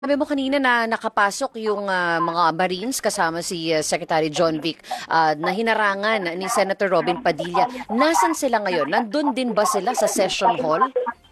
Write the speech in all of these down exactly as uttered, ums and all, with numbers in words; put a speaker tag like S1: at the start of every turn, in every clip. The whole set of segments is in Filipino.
S1: Sabi mo kanina na nakapasok yung ah, mga Marines kasama si ah, Secretary John Vic ah, na hinarangan ni Senator Robin Padilla. Nasaan sila ngayon? Nandun din ba sila sa session hall?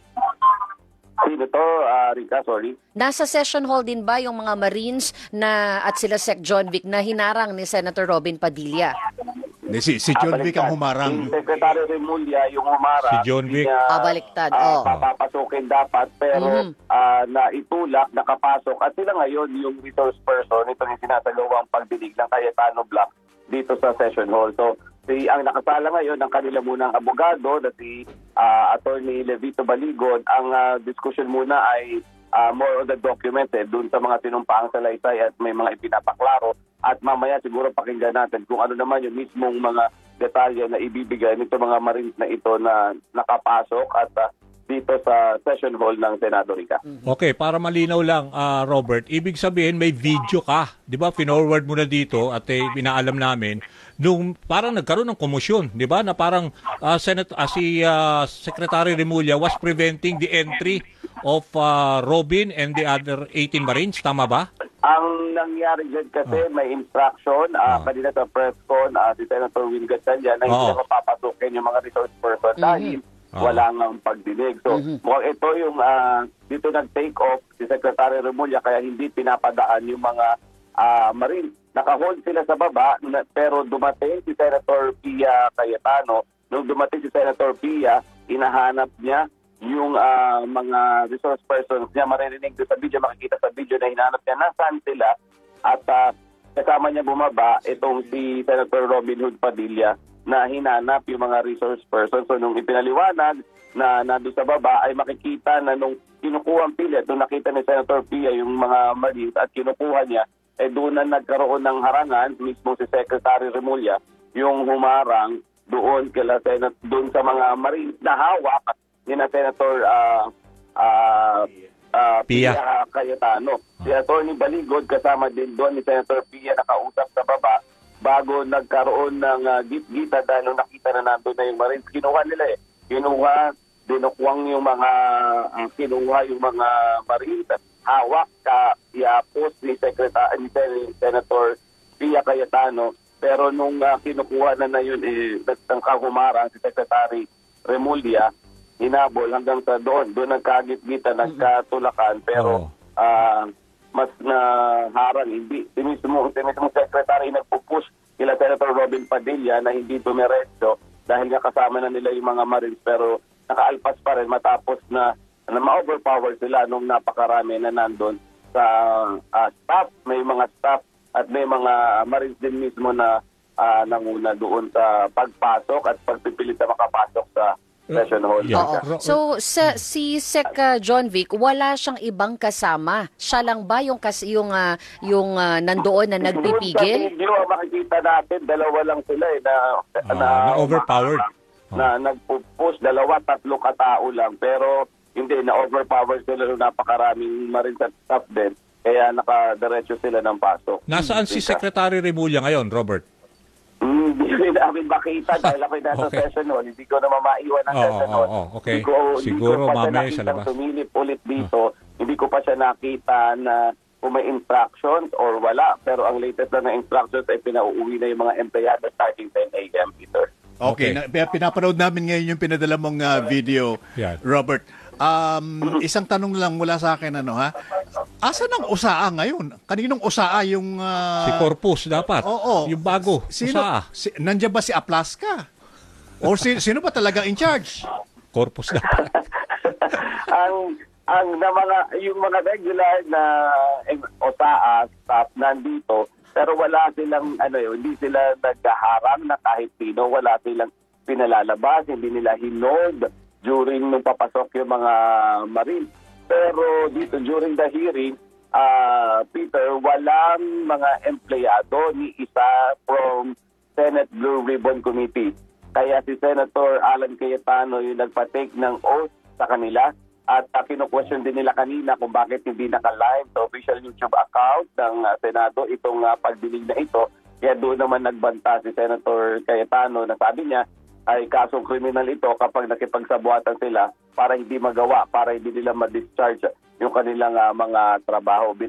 S2: Sino to, ah, Rica? Sorry.
S1: Nasa session hall din ba yung mga Marines na at sila Sec John Vic na hinarang ni Senator Robin Padilla?
S3: Hindi, si, si John Vic ang humarang.
S2: Si Secretary Remulla yung humarang.
S3: Si John Vic.
S2: Niya,
S1: Ah, baliktad,
S2: ah,
S1: oo.
S2: papapasukin dapat, pero
S1: Mhm.
S2: ah, naitulak, nakapasok. At sila ngayon yung resource person, ito yung sinasalawang pagdinig ng Cayetano Block dito sa session hall. So, si, ang nakasala ngayon, ang kanila munang abogado, na si ah, Attorney Levito Baligon. Ang ah, discussion muna ay ah, more on the documents, eh, dun sa mga sinumpaang salaysay at may mga ipinapaklaro. At mamaya siguro pakinggan natin kung ano naman yung mismong mga detalye na ibibigay nito mga Marines na ito na nakapasok at ah, dito sa session hall ng Senado, Rica.
S4: Okay, para malinaw lang, ah, Robert, ibig sabihin may video ka. Di ba? Finorward mo na dito at eh, pinaalam namin nung parang nagkaroon ng komosyon. Di ba? Na parang ah, Senate, ah, si ah, Secretary Remulla was preventing the entry of ah, Robin and the other eighteen Marines. Tama ba?
S2: Ang nangyari dyan kasi may instruction uh, kanina sa press con uh, si Senator Win Gatchalian na hindi
S4: Oo.
S2: na mapapasukin yung mga resource person dahil
S4: Oo.
S2: wala nang pagdinig. So, mukhang ito yung uh, dito nag-take off si Secretary Remulla kaya hindi pinapadaan yung mga uh, Marines. Naka-hold sila sa baba na, pero dumating si Senator Pia Cayetano. Nung dumating si Senator Pia, inahanap niya yung ah, mga resource persons niya, maririnig doon sa video, makikita sa video na hinahanap niya nasaan sila at ah, kasama niya bumaba itong si Senator Robin Hood Padilla na hinanap yung mga resource persons. So nung ipinaliwanag na nandun sa baba ay makikita na nung kinukuha ang pilit, nung nakita ni Senator Pia yung mga Marines at kinukuha niya, eh doon na nagkaroon ng harangan mismo si Secretary Remulla yung humarang doon kila Senat doon sa mga Marines na hawak ni na Senator ah ah ah,
S4: Pia.
S2: Pia Cayetano. Si Attorney Baligod kasama din doon ni Senator Pia nakausap sa baba bago nagkaroon ng uh, git-gita dahil nung nakita na nandun na yung Marines. Kinuha nila eh. Kinuha, dinukwang yung mga uh, kinuha yung mga Marines at hawak ka iapos ni Secretary ni Sen- Senator Pia Cayetano. Pero nung uh, kinukuha na na yun eh, nagtangkahumarang si Secretary Remulla, hinabol hanggang sa doon. Doon nagkagit-gita, nagkatulakan. Pero ah, mas na harang, hindi. Si mismo, si mismo secretary nagpupush kila Senator Robin Padilla na hindi dumiretso dahil nga kasama na nila yung mga Marines. Pero nakaalpas pa rin matapos na, na ma-overpower sila nung napakarami na nandun sa ah, staff. May mga staff at may mga Marines din mismo na ah, nanguna doon sa pagpasok at pagpipilit na makapasok sa session hall.
S4: Yeah.
S1: Oo. So, sa, si Sec ah, John Vic, wala siyang ibang kasama. Siya lang ba yung, kas, yung, ah, yung ah, nandoon na
S2: Doon sa
S1: nagpipigil?
S2: video, ang makikita natin, dalawa lang sila eh, na,
S4: Ah, na overpowered.
S2: Na nagpo-push, dalawa, tatlo katao lang. Pero hindi, na-overpowered sila nung napakaraming Marines at staff din. Kaya nakadiretso sila ng pasok.
S4: Nasaan si Secretary Remulla ngayon, Robert?
S2: Hmm, Hindi rin namin makita dahil ako nasa
S4: Okay.
S2: session hall. Hindi ko na mamaiwan ang
S4: Oo,
S2: session
S4: oo,
S2: hall.
S4: oo, okay.
S2: Hindi ko,
S4: Siguro
S2: hindi ko pa siya
S4: mamaya sa
S2: nakitang
S4: labas.
S2: sumilip ulit dito. Hindi ko pa siya nakita na kung may instructions or wala. Pero ang latest na na instructions ay pinauuwi na yung mga empleyado starting ten a m, Peter.
S3: Okay,
S4: Okay.
S3: Na, pi- pinapanood namin ngayon yung pinadala mong ah, video,
S4: Yan.
S3: Robert. Um, isang tanong lang mula sa akin, ano ha? Asan ang U S A A ngayon? Kaninong U S A A yung... ah,
S4: Si Corpus dapat.
S3: Oo.
S4: Yung bago.
S3: Sino?
S4: Usa.
S3: Si, nandiyan ba si Aplaska? Or si, sino ba talaga in charge?
S4: Corpus dapat.
S2: ang ang na mga yung mga regular na eh, O S A A staff nandito pero wala silang ano yun, hindi sila nagkaharang na kahit sino, wala silang pinalalabas, hindi nila hinold during nung papasok yung mga Marines. Pero dito during the hearing, ah Peter, walang mga empleyado ni isa from Senate Blue Ribbon Committee. Kaya si Senator Alan Cayetano yung nagpa-take ng oath sa kanila at uh, kinu-question din nila kanina kung bakit hindi naka-live sa official YouTube account ng uh, Senado itong uh, pagdinig na ito. Kaya doon naman nagbanta si Senator Cayetano na sabi niya ay kasong kriminal ito kapag nakipagsabuatan sila para hindi magawa, para hindi nila ma-discharge yung kanilang uh, mga trabaho.